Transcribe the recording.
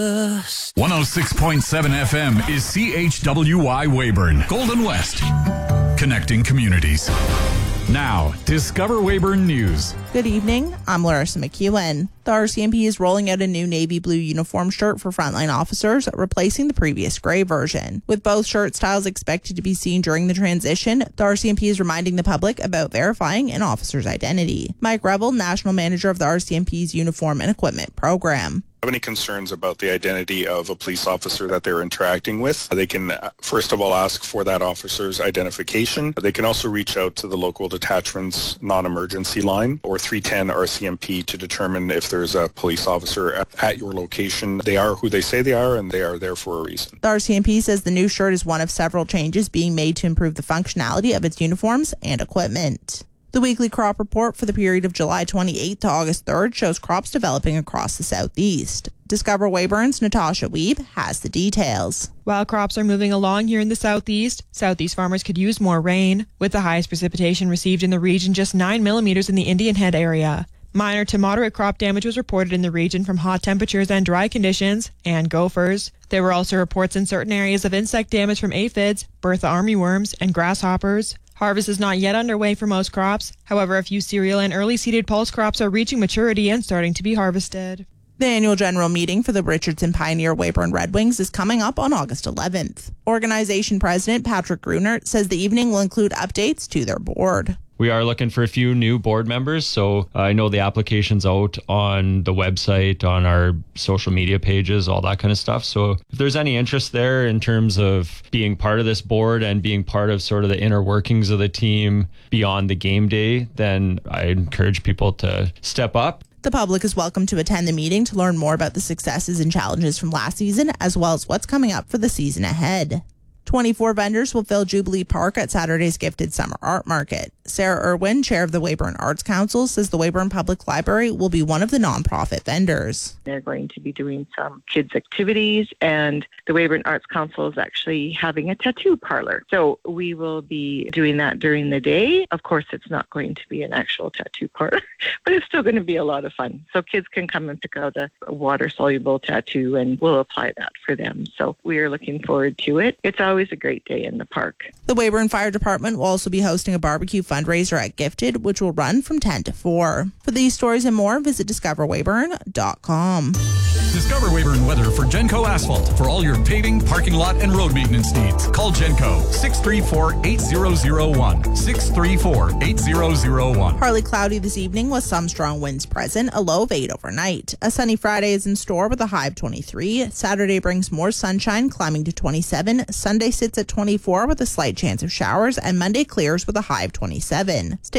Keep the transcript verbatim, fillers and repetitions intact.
one oh six point seven F M is C H W Y Weyburn, Golden West, connecting communities. Now, Discover Weyburn News. Good evening, I'm Larissa McEwen. The R C M P is rolling out a new navy blue uniform shirt for frontline officers, replacing the previous gray version. With both shirt styles expected to be seen during the transition, the R C M P is reminding the public about verifying an officer's identity. Mike Revel, National Manager of the R C M P's Uniform and Equipment Program. Have any concerns about the identity of a police officer that they're interacting with, they can first of all ask for that officer's identification. They can also reach out to the local detachment's non-emergency line or three ten R C M P to determine if there's a police officer at, at your location. They are who they say they are, and they are there for a reason. The R C M P says the new shirt is one of several changes being made to improve the functionality of its uniforms and equipment. The weekly crop report for the period of July twenty-eighth to August third shows crops developing across the southeast. Discover Weyburn's Natasha Weeb has the details. While crops are moving along here in the southeast, southeast farmers could use more rain, with the highest precipitation received in the region just nine millimeters in the Indian Head area. Minor to moderate crop damage was reported in the region from hot temperatures and dry conditions, and gophers. There were also reports in certain areas of insect damage from aphids, Bertha armyworms, and grasshoppers. Harvest is not yet underway for most crops. However, a few cereal and early seeded pulse crops are reaching maturity and starting to be harvested. The annual general meeting for the Richardson Pioneer Weyburn Red Wings is coming up on August eleventh. Organization President Patrick Grunert says the evening will include updates to their board. We are looking for a few new board members, so I know the application's out on the website, on our social media pages, all that kind of stuff. So if there's any interest there in terms of being part of this board and being part of sort of the inner workings of the team beyond the game day, then I encourage people to step up. The public is welcome to attend the meeting to learn more about the successes and challenges from last season, as well as what's coming up for the season ahead. twenty-four vendors will fill Jubilee Park at Saturday's Gifted Summer Art Market. Sarah Irwin, chair of the Weyburn Arts Council, says the Weyburn Public Library will be one of the nonprofit vendors. They're going to be doing some kids' activities, and the Weyburn Arts Council is actually having a tattoo parlor. So we will be doing that during the day. Of course, it's not going to be an actual tattoo parlor, but it's still going to be a lot of fun. So kids can come and pick out a, a water-soluble tattoo, and we'll apply that for them. So we are looking forward to it. It's always a great day in the park. The Weyburn Fire Department will also be hosting a barbecue fundraiser at Gifted, which will run from ten to four. For these stories and more, visit discover weyburn dot com. Discover Weyburn weather for Genco Asphalt. For all your paving, parking lot, and road maintenance needs, call Genco six three four, eight zero zero one. six three four, eight zero zero one. Partly cloudy this evening with some strong winds present, a low of eight overnight. A sunny Friday is in store with a high of twenty-three. Saturday brings more sunshine, climbing to twenty-seven. Sunday sits at twenty-four with a slight chance of showers, and Monday clears with a high of twenty-seven. Stay